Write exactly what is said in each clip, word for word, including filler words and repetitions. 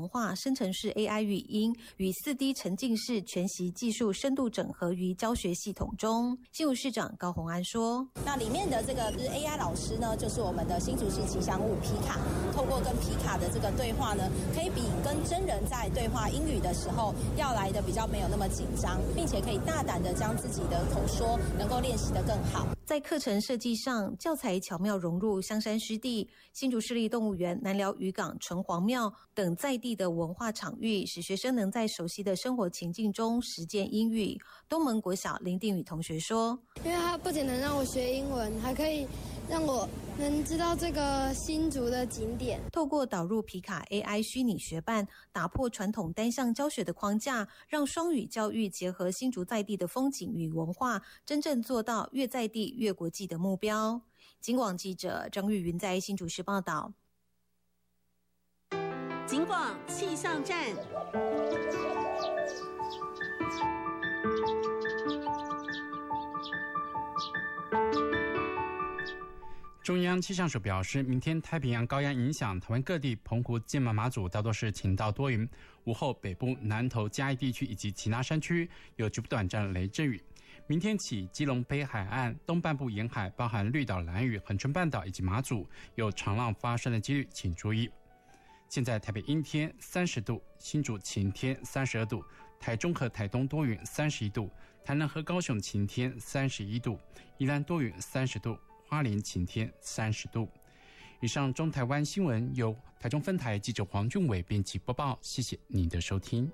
文化生成式 A I 语音与 四 D 沉浸式全息技术深度整合于教学系统中。新竹市长高虹安说， 那里面的这个 A I 老师呢，就是我们的新竹市吉祥物皮卡，透过跟皮卡的这个对话呢，可以比跟真人在对话英语的时候要来的比较没有那么紧张，并且可以大胆的将自己的口说能够练习得更好。 在课程设计上，教材巧妙融入香山湿地、新竹市立动物园、南寮渔港、城隍庙等在地的文化场域，使学生能在熟悉的生活情境中实践英语。东门国小林定宇同学说， 因为它不仅能让我学英文，还可以让我能知道这个新竹的景点。 透过导入皮卡 A I 虚拟学伴，打破传统单向教学的框架，让双语教育结合新竹在地的风景与文化，真正做到越在地越国际的目标。警广记者张玉云在新竹市报道。 警广气象站。 中央气象署表示，明天太平洋高压影响台湾各地，澎湖、金门、马祖大多是晴到多云，午后北部、南投、嘉义地区以及其他山区有局部短暂雷阵雨。明天起，基隆北海岸东半部沿海，包含绿岛、兰屿、恒春半岛以及马祖，有长浪发生的几率，请注意。现在台北阴天三十度，新竹晴天三十二度，台中和台东多云三十一度，台南和高雄晴天三十一度，宜兰多云三十度，花莲晴天三十度。以上中台湾新闻由台中分台记者黄俊伟编辑播报，谢谢您的收听。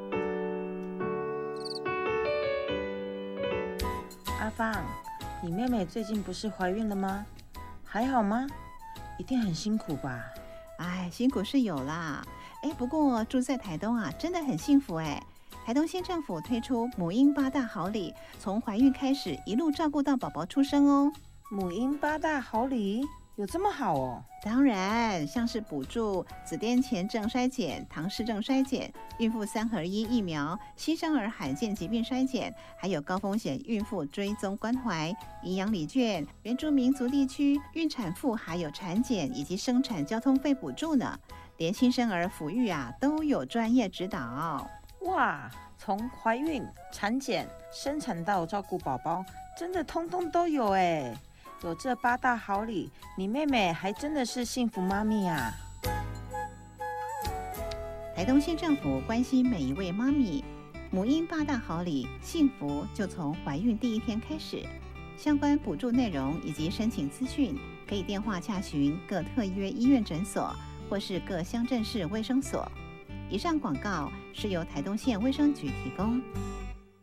阿芳，你妹妹最近不是怀孕了吗？还好吗？一定很辛苦吧？ 哎，辛苦是有啦。哎，不过住在台东啊，真的很幸福哎。台东县政府推出母婴八大好礼，从怀孕开始一路照顾到宝宝出生哦。 母婴八大好礼有这么好哦？ 当然，像是补助子癫前症筛检、唐氏症筛检、孕妇三合一疫苗、新生儿罕见疾病筛检，还有高风险孕妇追踪关怀、营养礼券、原住民族地区孕产妇还有产检以及生产交通费补助呢。连新生儿抚育啊都有专业指导。 哇，从怀孕、产检、生产到照顾宝宝，真的通通都有哎。有这八大好礼，你妹妹还真的是幸福妈咪啊！ 台东县政府关心每一位妈咪，母婴八大好礼，幸福就从怀孕第一天开始。相关补助内容以及申请资讯，可以电话洽询各特约医院诊所或是各乡镇市卫生所。以上广告是由台东县卫生局提供。